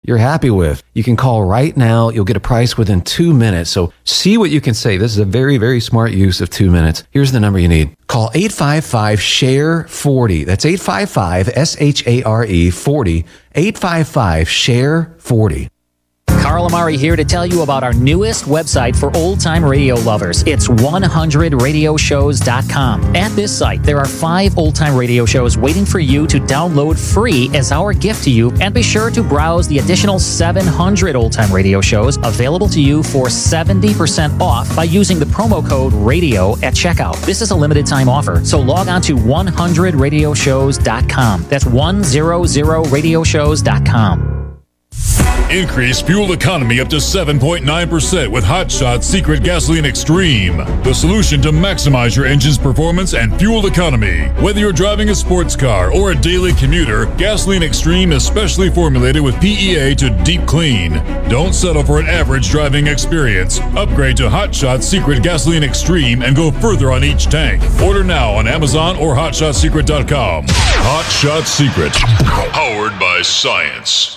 you're happy with. You can call right now. You'll get a price within 2 minutes. So see what you can say. This is a very, very smart use of 2 minutes. Here's the number you need. Call 855-SHARE-40. That's 855-SHARE 40. 855-SHARE-40. Carl Amari here to tell you about our newest website for old-time radio lovers. It's 100radioshows.com. At this site, there are 5 old-time radio shows waiting for you to download free as our gift to you, and be sure to browse the additional 700 old-time radio shows available to you for 70% off by using the promo code RADIO at checkout. This is a limited-time offer, so log on to 100radioshows.com. That's 100radioshows.com. Increase fuel economy up to 7.9% with Hot Shot Secret Gasoline Extreme, the solution to maximize your engine's performance and fuel economy. Whether you're driving a sports car or a daily commuter, Gasoline Extreme is specially formulated with PEA to deep clean. Don't settle for an average driving experience. Upgrade to Hot Shot Secret Gasoline Extreme and go further on each tank. Order now on Amazon or HotShotSecret.com. Hot Shot Secret, powered by science.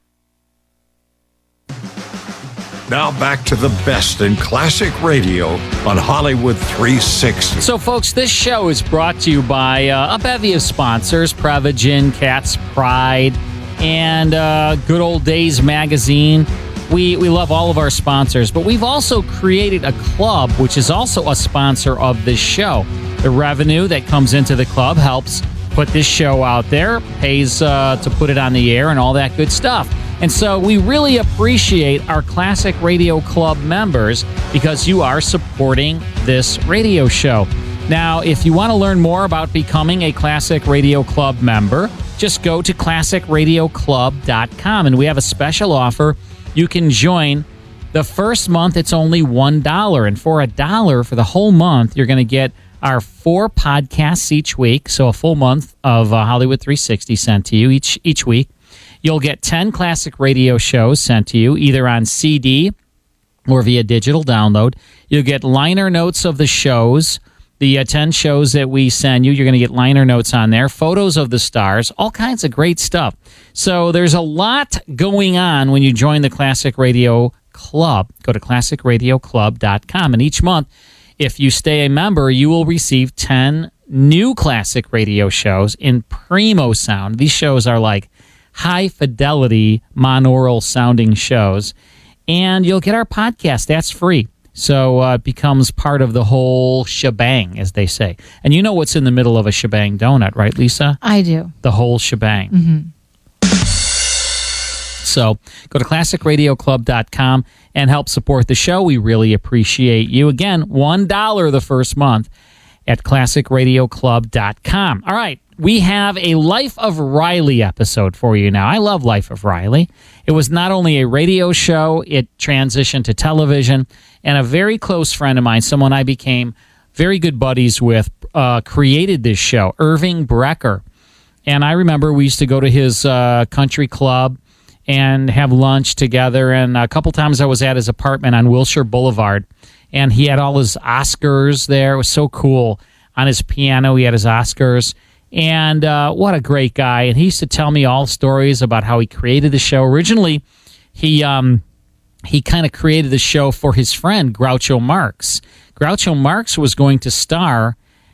Now back to the best in classic radio on Hollywood 360. So, folks, this show is brought to you by a bevy of sponsors: Prevagen, Cat's Pride, and Good Old Days Magazine. We love all of our sponsors, but we've also created a club, which is also a sponsor of this show. The revenue that comes into the club helps put this show out there, pays to put it on the air, and all that good stuff. And so we really appreciate our Classic Radio Club members because you are supporting this radio show. Now, if you want to learn more about becoming a Classic Radio Club member, just go to classicradioclub.com, and we have a special offer. You can join. The first month, it's only $1, and for $1 for the whole month, you're going to get our 4 podcasts each week, so a full month of Hollywood 360 sent to you each week. You'll get 10 classic radio shows sent to you, either on CD or via digital download. You'll get liner notes of the shows, the 10 shows that we send you. You're going to get liner notes on there, photos of the stars, all kinds of great stuff. So there's a lot going on when you join the Classic Radio Club. Go to classicradioclub.com, and each month, if you stay a member, you will receive 10 new classic radio shows in primo sound. These shows are like high-fidelity, monaural sounding shows. And you'll get our podcast. That's free. So it becomes part of the whole shebang, as they say. And you know what's in the middle of a shebang donut, right, Lisa? I do. The whole shebang. Mm-hmm. So go to classicradioclub.com and help support the show. We really appreciate you. Again, $1 the first month at classicradioclub.com. All right. We have a Life of Riley episode for you now. I love Life of Riley. It was not only a radio show, it transitioned to television, and a very close friend of mine, someone I became very good buddies with, created this show, Irving Brecker. And I remember we used to go to his country club and have lunch together, and a couple times I was at his apartment on Wilshire Boulevard, and he had all his Oscars there. It was so cool. On his piano, he had his Oscars. And what a great guy. And he used to tell me all stories about how he created the show. Originally, he kind of created the show for his friend, Groucho Marx. Groucho Marx was going to star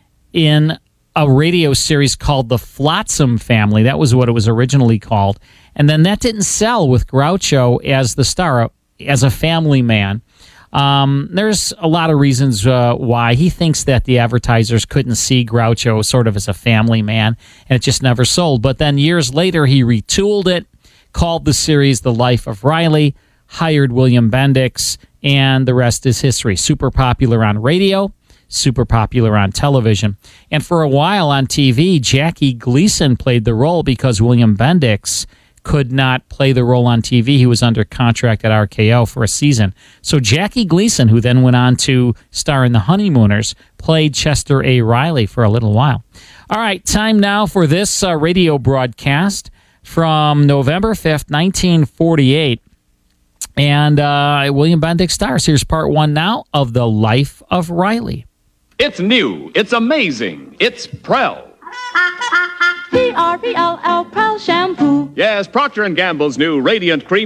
in a radio series called The Flotsam Family. That was what it was originally called. And then that didn't sell with Groucho as the star, as a family man. There's a lot of reasons why. He thinks that the advertisers couldn't see Groucho sort of as a family man, and it just never sold. But then years later, he retooled it, called the series The Life of Riley, hired William Bendix, and the rest is history. Super popular on radio, super popular on television. And for a while on TV, Jackie Gleason played the role because William Bendix could not play the role on TV. He was under contract at RKO for a season. So Jackie Gleason, who then went on to star in The Honeymooners, played Chester A. Riley for a little while. All right, time now for this radio broadcast from November 5th, 1948. And William Bendix stars. Here's part 1 now of The Life of Riley. It's new. It's amazing. It's Prell. P-R-E-L-L, Prell shampoo. Yes, Procter & Gamble's new Radiant Cream